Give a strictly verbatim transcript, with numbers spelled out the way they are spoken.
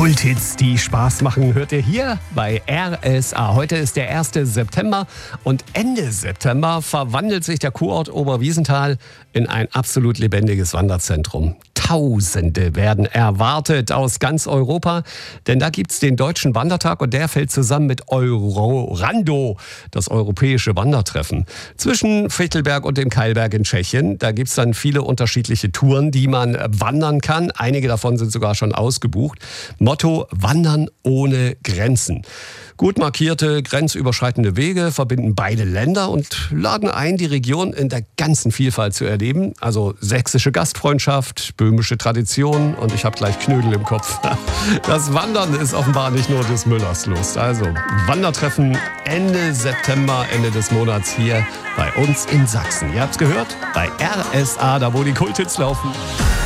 Kulthits, die Spaß machen, hört ihr hier bei R S A. Heute ist der erste September und Ende September verwandelt sich der Kurort Oberwiesenthal in ein absolut lebendiges Wanderzentrum. Tausende werden erwartet aus ganz Europa, denn da gibt's den Deutschen Wandertag und der fällt zusammen mit Eurorando, das europäische Wandertreffen. Zwischen Fichtelberg und dem Keilberg in Tschechien, da gibt's dann viele unterschiedliche Touren, die man wandern kann. Einige davon sind sogar schon ausgebucht. Motto: Wandern ohne Grenzen. Gut markierte, grenzüberschreitende Wege verbinden beide Länder und laden ein, die Region in der ganzen Vielfalt zu erleben. Also sächsische Gastfreundschaft, böhmische Tradition und ich habe gleich Knödel im Kopf. Das Wandern ist offenbar nicht nur des Müllers Lust. Also Wandertreffen Ende September, Ende des Monats hier bei uns in Sachsen. Ihr habt's gehört, bei R S A, da wo die Kulthits laufen.